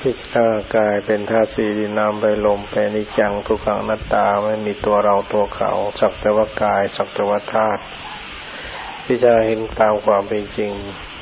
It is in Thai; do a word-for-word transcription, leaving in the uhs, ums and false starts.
พิจารณากายเป็นธาตุสี่ดินน้ำไฟลมเป็นอนิจจังทุกขังอนัตตาไม่มีตัวเราตัวเขาสักแต่ว่ากายสักแต่ว่าธาตุพิจารณาเห็นตามความเป็นจริง